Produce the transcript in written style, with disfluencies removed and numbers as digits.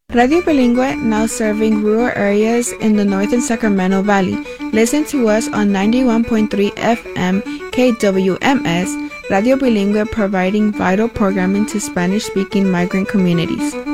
Radio Bilingüe, now serving rural areas in the northern Sacramento Valley. Listen to us on 91.3 FM KWMS, Radio Bilingüe, providing vital programming to Spanish-speaking migrant communities.